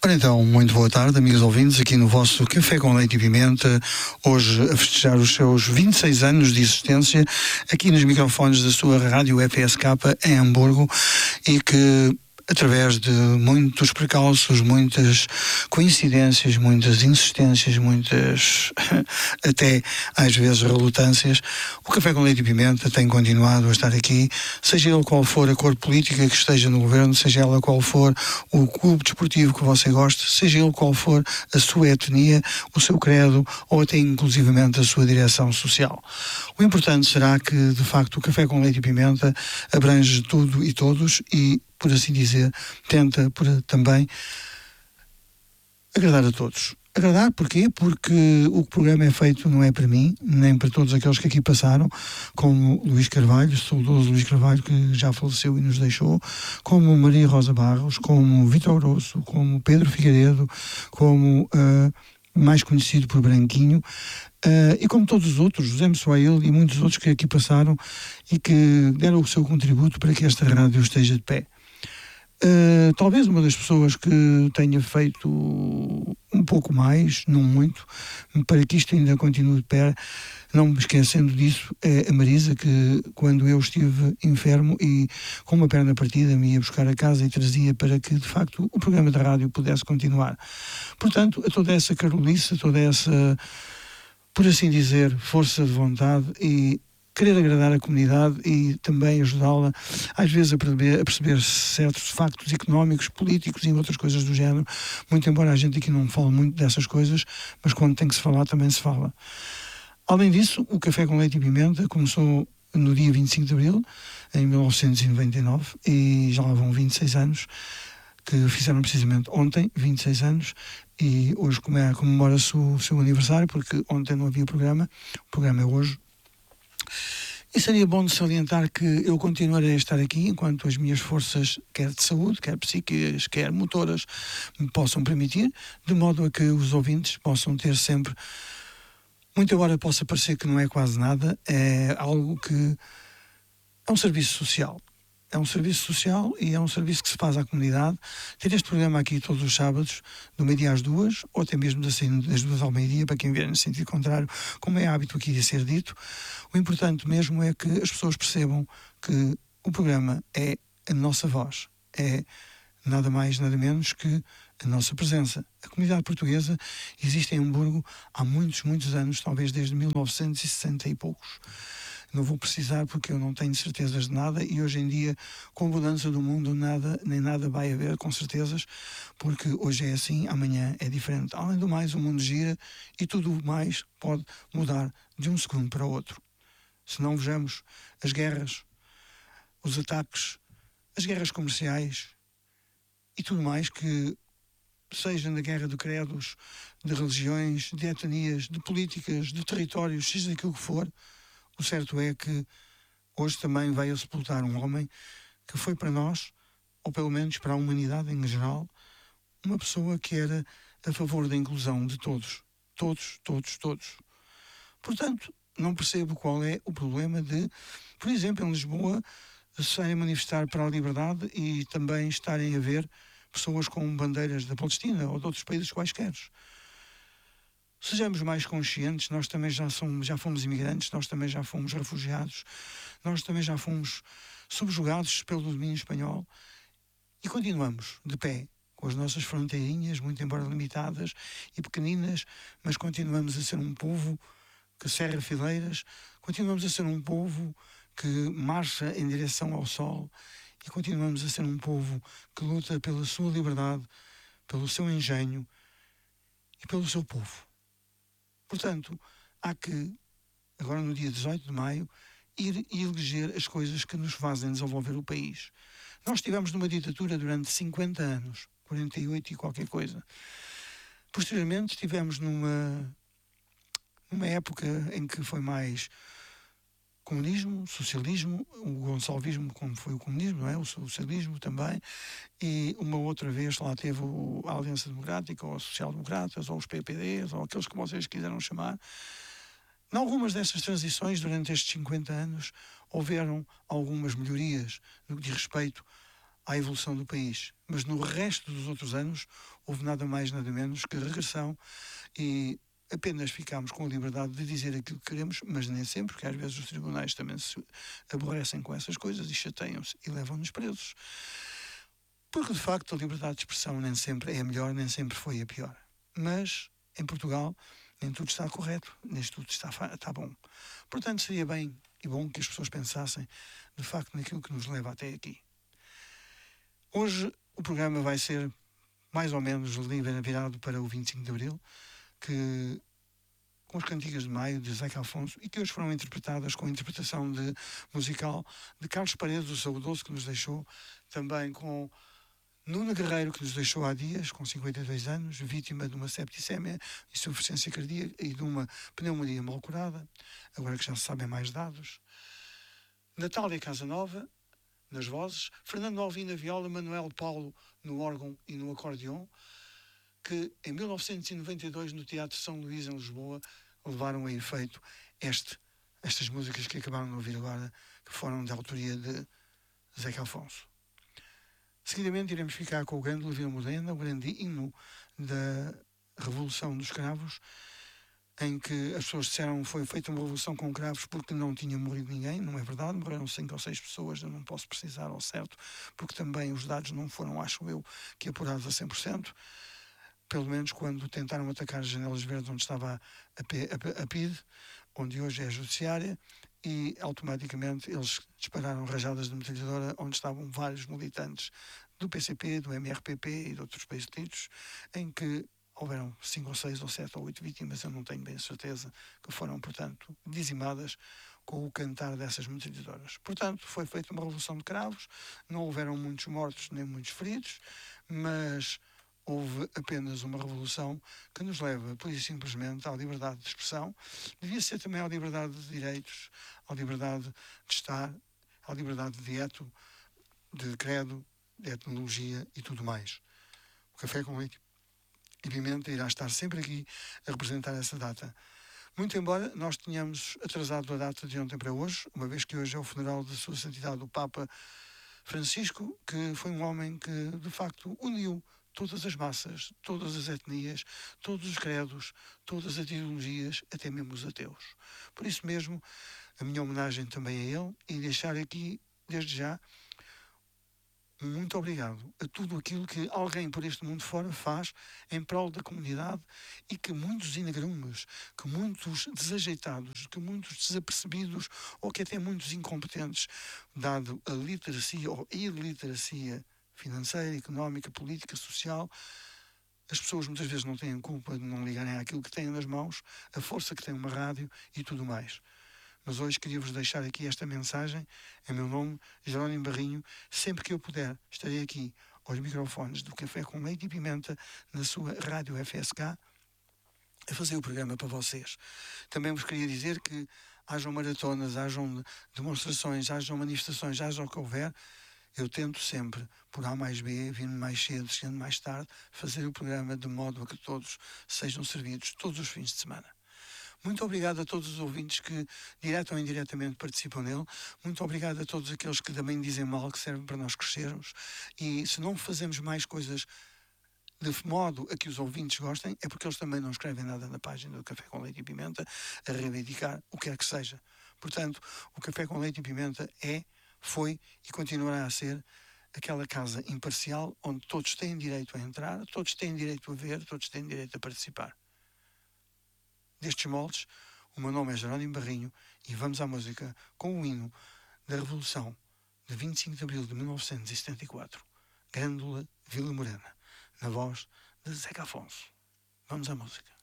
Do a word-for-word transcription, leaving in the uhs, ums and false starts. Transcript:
Ora então, muito boa tarde, amigos ouvintes, aqui no vosso Café com Leite e Pimenta, hoje a festejar os seus vinte e seis anos de existência, aqui nos microfones da sua rádio F S K em Hamburgo, e que, através de muitos precalços, muitas coincidências, muitas insistências, muitas até às vezes relutâncias, o Café com Leite e Pimenta tem continuado a estar aqui, seja ele qual for a cor política que esteja no governo, seja ela qual for o clube desportivo que você goste, seja ele qual for a sua etnia, o seu credo ou até inclusivamente a sua direção social. O importante será que, de facto, o Café com Leite e Pimenta abrange tudo e todos e, por assim dizer, tenta por, também agradar a todos. Agradar porquê? Porque o programa é feito não é para mim, nem para todos aqueles que aqui passaram, como Luís Carvalho, saudoso Luís Carvalho, que já faleceu e nos deixou, como Maria Rosa Barros, como Vítor Grosso, como Pedro Figueiredo, como uh, mais conhecido por Branquinho, uh, e como todos os outros, José Messoael e muitos outros que aqui passaram e que deram o seu contributo para que esta rádio esteja de pé. Uh, talvez uma das pessoas que tenha feito um pouco mais, não muito, para que isto ainda continue de pé, não me esquecendo disso, é a Marisa, que quando eu estive enfermo e com uma perna partida me ia buscar a casa e trazia para que de facto o programa da rádio pudesse continuar. Portanto, a toda essa carolice, a toda essa, por assim dizer, força de vontade e querer agradar a comunidade e também ajudá-la, às vezes, a perceber, a perceber certos factos económicos, políticos e outras coisas do género, muito embora a gente aqui não fale muito dessas coisas, mas quando tem que se falar, também se fala. Além disso, o Café com Leite e Pimenta começou no dia vinte e cinco de abril, em mil novecentos e noventa e nove, e já lá vão vinte e seis anos, que fizeram precisamente ontem, vinte e seis anos, e hoje comemora-se o seu aniversário, porque ontem não havia programa, o programa é hoje. E seria bom de salientar que eu continuarei a estar aqui enquanto as minhas forças, quer de saúde, quer psíquicas, quer motoras, me possam permitir, de modo a que os ouvintes possam ter sempre, muito embora possa parecer que não é quase nada, é algo que é um serviço social. É um serviço social e é um serviço que se faz à comunidade. Ter este programa aqui todos os sábados, do meio-dia às duas, ou até mesmo das duas ao meio-dia, para quem vier no sentido contrário, como é hábito aqui de ser dito. O importante mesmo é que as pessoas percebam que o programa é a nossa voz, é nada mais, nada menos que a nossa presença. A comunidade portuguesa existe em Hamburgo há muitos, muitos anos, talvez desde mil novecentos e sessenta e poucos. Não vou precisar porque eu não tenho certezas de nada e hoje em dia, com a mudança do mundo, nada, nem nada vai haver com certezas, porque hoje é assim, amanhã é diferente. Além do mais, o mundo gira e tudo mais pode mudar de um segundo para o outro. Se não vejamos as guerras, os ataques, as guerras comerciais e tudo mais que seja na guerra de credos, de religiões, de etnias, de políticas, de territórios, seja daquilo que for, o certo é que hoje também veio sepultar um homem que foi para nós, ou pelo menos para a humanidade em geral, uma pessoa que era a favor da inclusão de todos. Todos, todos, todos. Portanto, não percebo qual é o problema de, por exemplo, em Lisboa, se saírem manifestar para a liberdade e também estarem a ver pessoas com bandeiras da Palestina ou de outros países quaisquer. Sejamos mais conscientes, nós também já, somos, já fomos imigrantes, nós também já fomos refugiados, nós também já fomos subjugados pelo domínio espanhol e continuamos de pé com as nossas fronteirinhas, muito embora limitadas e pequeninas, mas continuamos a ser um povo que cerra fileiras, continuamos a ser um povo que marcha em direção ao sol e continuamos a ser um povo que luta pela sua liberdade, pelo seu engenho e pelo seu povo. Portanto, há que, agora no dia dezoito de maio, ir e eleger as coisas que nos fazem desenvolver o país. Nós estivemos numa ditadura durante cinquenta anos, quarenta e oito e qualquer coisa. Posteriormente estivemos numa, numa época em que foi mais comunismo, socialismo, o gonçalvismo como foi o comunismo, não é? O socialismo também, e uma outra vez lá teve a Aliança Democrática, ou os social-democratas, ou os P P Ds, ou aqueles que vocês quiseram chamar. Em algumas dessas transições, durante estes cinquenta anos, houveram algumas melhorias no que diz respeito à evolução do país. mas no resto dos outros anos houve nada mais, nada menos que regressão, e apenas ficámos com a liberdade de dizer aquilo que queremos, mas nem sempre, porque às vezes os tribunais também se aborrecem com essas coisas e chateiam-se e levam-nos presos. Porque, de facto, a liberdade de expressão nem sempre é a melhor, nem sempre foi a pior. Mas, em Portugal, nem tudo está correto, nem tudo está, está bom. Portanto, seria bem e bom que as pessoas pensassem, de facto, naquilo que nos leva até aqui. Hoje, o programa vai ser mais ou menos virado para o vinte e cinco de Abril, que, com as cantigas de Maio, de Zeca Afonso, e que hoje foram interpretadas com a interpretação de, musical de Carlos Paredes, o saudoso, que nos deixou, também com Nuno Guerreiro, que nos deixou há dias, com cinquenta e dois anos, vítima de uma septicémia, insuficiência cardíaca e de uma pneumonia mal curada, agora que já se sabem mais dados. Natália Casanova, nas vozes, Fernando Alvim na viola, Manuel Paulo no órgão e no acordeão, que em mil novecentos e noventa e dois, no Teatro São Luís, em Lisboa, levaram a efeito este, estas músicas que acabaram de ouvir agora, que foram de autoria de Zeca Afonso. Seguidamente iremos ficar com o grande Levi Modena, o grande hino da Revolução dos Cravos, em que as pessoas disseram que foi feita uma revolução com cravos porque não tinha morrido ninguém. Não é verdade, morreram cinco ou seis pessoas, eu não posso precisar ao certo, porque também os dados não foram, acho eu, que apurados a cem por cento, pelo menos quando tentaram atacar as Janelas Verdes, onde estava a, P, a, a P I D, onde hoje é a Judiciária, e automaticamente eles dispararam rajadas de metralhadora onde estavam vários militantes do P C P, do M R P P e de outros partidos, em que houveram cinco ou seis ou sete ou oito vítimas, eu não tenho bem a certeza, que foram, portanto, dizimadas com o cantar dessas metralhadoras. Portanto, foi feita uma revolução de cravos, não houveram muitos mortos nem muitos feridos, mas houve apenas uma revolução que nos leva, por isso simplesmente, à liberdade de expressão. Devia ser também à liberdade de direitos, à liberdade de estar, à liberdade de eto, de credo, de etnologia e tudo mais. O Café com Leite e Pimenta irá estar sempre aqui a representar essa data. Muito embora nós tenhamos atrasado a data de ontem para hoje, uma vez que hoje é o funeral de Sua Santidade o Papa Francisco, que foi um homem que, de facto, uniu todas as massas, todas as etnias, todos os credos, todas as ideologias, até mesmo os ateus. Por isso mesmo, a minha homenagem também a ele, e deixar aqui, desde já, muito obrigado a tudo aquilo que alguém por este mundo fora faz em prol da comunidade, e que muitos inagrumes, que muitos desajeitados, que muitos desapercebidos ou que até muitos incompetentes, dado a literacia ou iliteracia financeira, económica, política, social, as pessoas muitas vezes não têm culpa de não ligarem àquilo que têm nas mãos, a força que tem uma rádio e tudo mais. Mas hoje queria-vos deixar aqui esta mensagem, em meu nome, Jerónimo Barrinho. Sempre que eu puder, estarei aqui aos microfones do Café com Leite e Pimenta, na sua Rádio F S K, a fazer o programa para vocês. Também vos queria dizer que hajam maratonas, hajam demonstrações, hajam manifestações, hajam o que houver, eu tento sempre, por A mais B, vindo mais cedo, chegando mais tarde, fazer o programa de modo a que todos sejam servidos todos os fins de semana. Muito obrigado a todos os ouvintes que, direto ou indiretamente, participam nele. Muito obrigado a todos aqueles que também dizem mal, que servem para nós crescermos. E se não fazemos mais coisas de modo a que os ouvintes gostem, é porque eles também não escrevem nada na página do Café com Leite e Pimenta a reivindicar o que quer que seja. Portanto, o Café com Leite e Pimenta é, foi e continuará a ser aquela casa imparcial onde todos têm direito a entrar, todos têm direito a ver, todos têm direito a participar. Destes moldes, o meu nome é Jerónimo Barrinho e vamos à música com o hino da Revolução de vinte e cinco de Abril de mil novecentos e setenta e quatro, Grândola Vila Morena, na voz de Zeca Afonso. Vamos à música.